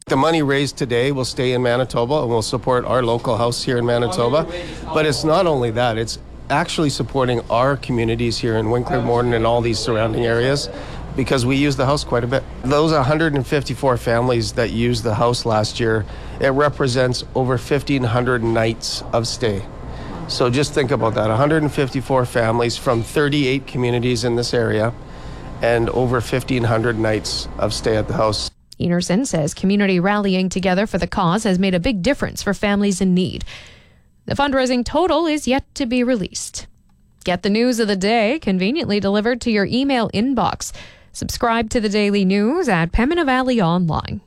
The money raised today will stay in Manitoba and will support our local house here in Manitoba. But it's not only that, it's actually supporting our communities here in Winkler, Morden, and all these surrounding areas, because we use the house quite a bit. Those 154 families that used the house last year, it represents over 1,500 nights of stay. So just think about that, 154 families from 38 communities in this area and over 1,500 nights of stay at the house. Enerson says community rallying together for the cause has made a big difference for families in need. The fundraising total is yet to be released. Get the news of the day conveniently delivered to your email inbox. Subscribe to the Daily News at Pembina Valley Online.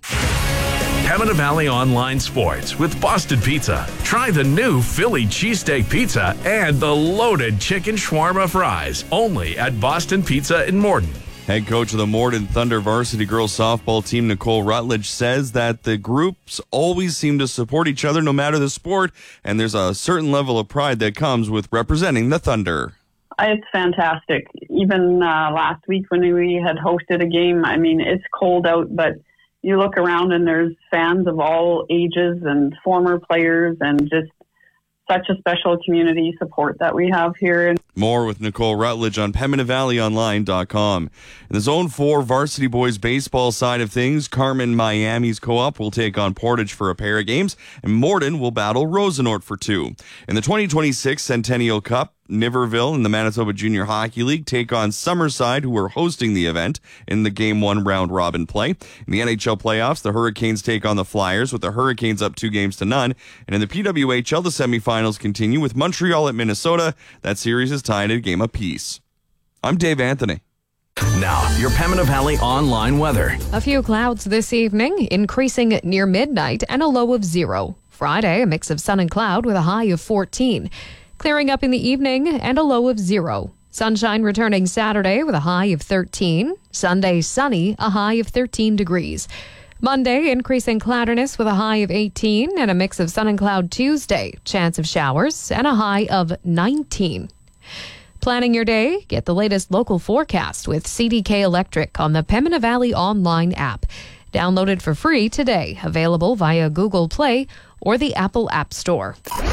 Pembina Valley Online Sports with Boston Pizza. Try the new Philly cheesesteak pizza and the loaded chicken shawarma fries. Only at Boston Pizza in Morden. Head coach of the Morden Thunder varsity girls softball team, Nicole Rutledge, says that the groups always seem to support each other no matter the sport, and there's a certain level of pride that comes with representing the Thunder. It's fantastic. Even last week when we had hosted a game, I mean, it's cold out, but you look around and there's fans of all ages and former players and just such a special community support that we have here. More with Nicole Rutledge on PembinaValleyOnline.com. In the Zone 4 varsity boys baseball side of things, Carmen Miami's co-op will take on Portage for a pair of games, and Morden will battle Rosenort for 2. In the 2026 Centennial Cup, Niverville and the Manitoba Junior Hockey League take on Summerside, who are hosting the event in the Game 1 round-robin play. In the NHL playoffs, the Hurricanes take on the Flyers, with the Hurricanes up 2-0. And in the PWHL, the semifinals continue with Montreal at Minnesota. That series is tied at a game apiece. I'm Dave Anthony. Now, your Pembina Valley Online weather. A few clouds this evening, increasing near midnight and a low of 0. Friday, a mix of sun and cloud with a high of 14. Clearing up in the evening and a low of 0. Sunshine returning Saturday with a high of 13. Sunday, sunny, a high of 13 degrees. Monday, increasing cloudiness with a high of 18 and a mix of sun and cloud Tuesday. Chance of showers and a high of 19. Planning your day? Get the latest local forecast with CDK Electric on the Pembina Valley Online app. Download it for free today. Available via Google Play or the Apple App Store.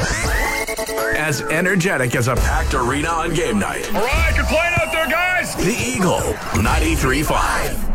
As energetic as a packed arena on game night. All right, you're playing out there, guys. The Eagle 93.5.